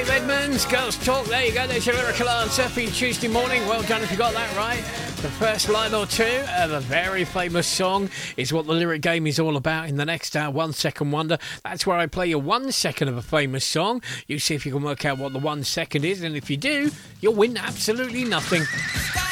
Dave Edmonds, Girls Talk. There you go, there's your lyrical answer for your Tuesday morning. Well done if you got that right. The first line or two of a very famous song is what the lyric game is all about. In the next hour, 1 Second Wonder. That's where I play you 1 second of a famous song. You see if you can work out what the 1 second is, and if you do, you'll win absolutely nothing.